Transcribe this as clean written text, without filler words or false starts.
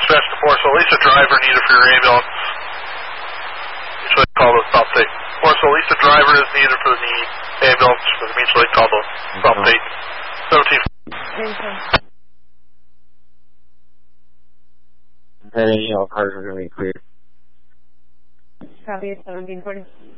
dispatch to 4, so at least a driver needed for your ambulance. Usually call the stop state. 4, so at least a driver is needed for the ambulance, because usually call the stop state. 17. Any all cars are going to be cleared. Copy, 1740.